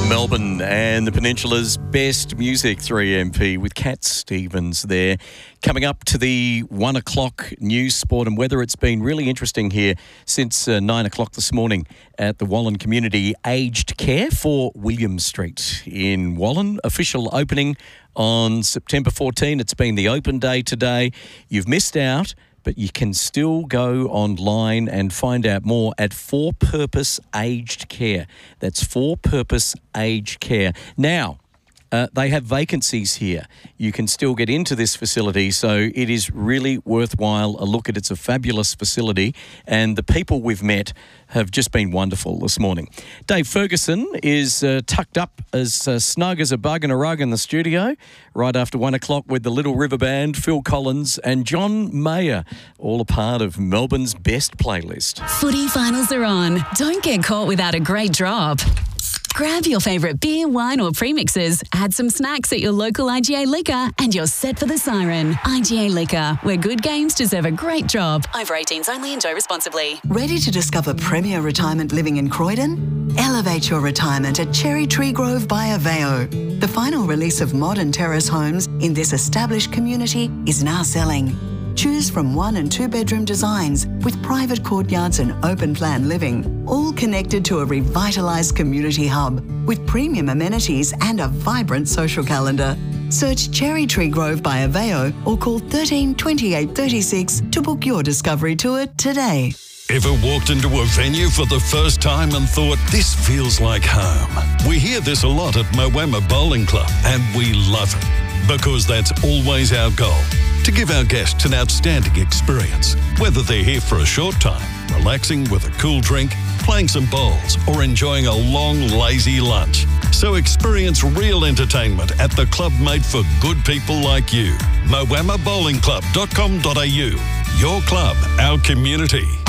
Melbourne and the Peninsula's best music, 3MP, with Cat Stevens there. Coming up to the 1 o'clock news, sport and weather. It's been really interesting here since 9 o'clock this morning at the Wallan Community Aged Care for William Street in Wallan. Official opening on September 14. It's been the open day today. You've missed out, but you can still go online and find out more at For Purpose Aged Care. That's For Purpose Aged Care. Now, they have vacancies here. You can still get into this facility, so it is really worthwhile a look at. It's a fabulous facility, and the people we've met have just been wonderful this morning. Dave Ferguson is tucked up as snug as a bug and a rug in the studio right after 1 o'clock with the Little River Band, Phil Collins and John Mayer, all a part of Melbourne's best playlist. Footy finals are on. Don't get caught without a great drop. Grab your favourite beer, wine or premixes, add some snacks at your local IGA Liquor and you're set for the siren. IGA Liquor, where good games deserve a great drop. Over 18s only, enjoy responsibly. Ready to discover premier retirement living in Croydon? Elevate your retirement at Cherry Tree Grove by Aveo. The final release of modern terrace homes in this established community is now selling. Choose from 1 and 2 bedroom designs with private courtyards and open plan living, all connected to a revitalised community hub with premium amenities and a vibrant social calendar. Search Cherry Tree Grove by Aveo or call 13 28 36 to book your discovery tour today. Ever walked into a venue for the first time and thought, this feels like home? We hear this a lot at Moama Bowling Club, and we love it because that's always our goal. To give our guests an outstanding experience, whether they're here for a short time, relaxing with a cool drink, playing some bowls, or enjoying a long, lazy lunch. So experience real entertainment at the club made for good people like you. MoamaBowlingClub.com.au. Your club, our community.